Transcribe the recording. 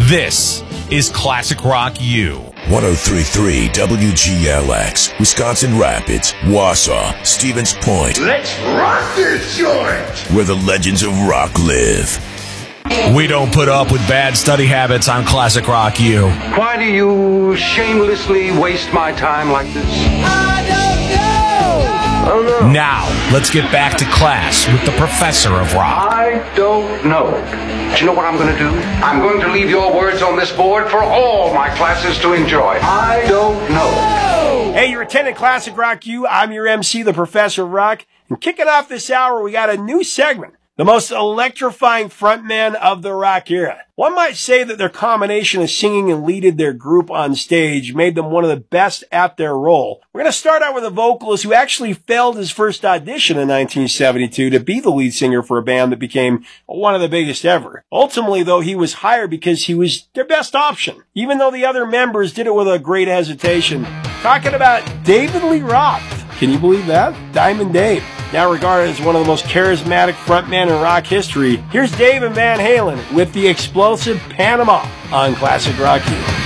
This is Classic Rock U. 103.3 WGLX, Wisconsin Rapids, Wausau, Stevens Point. Let's rock this joint! Where the legends of rock live. We don't put up with bad study habits on Classic Rock U. Why do you shamelessly waste my time like this? I don't know! Oh, no. Now, let's get back to class with the professor of rock. I don't know. Do you know what I'm going to do? I'm going to leave your words on this board for all my classes to enjoy. I don't know. Hey, you're attending Classic Rock U. I'm your MC, the Professor of Rock. And kicking off this hour, we got a new segment. The most electrifying frontman of the rock era. One might say that their combination of singing and leading their group on stage made them one of the best at their role. We're going to start out with a vocalist who actually failed his first audition in 1972 to be the lead singer for a band that became one of the biggest ever. Ultimately, though, he was hired because he was their best option, even though the other members did it with a great hesitation. Talking about David Lee Roth. Can you believe that? Diamond Dave. Now regarded as one of the most charismatic frontmen in rock history, here's Dave and Van Halen with the explosive Panama on Classic Rock U.